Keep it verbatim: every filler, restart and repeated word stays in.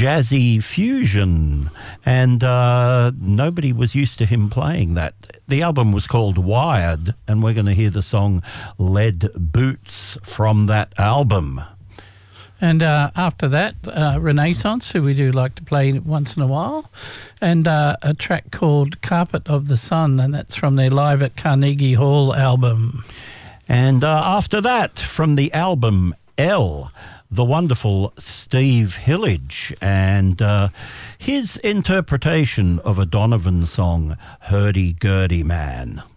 jazzy fusion, and uh, nobody was used to him playing that. The album was called Wired, and we're going to hear the song Lead Boots from that album. And uh, after that, uh, Renaissance, who we do like to play once in a while, and uh, a track called Carpet of the Sun, and that's from their Live at Carnegie Hall album. And uh, after that, from the album L, the wonderful Steve Hillage, and uh, his interpretation of a Donovan song, Hurdy-Gurdy Man.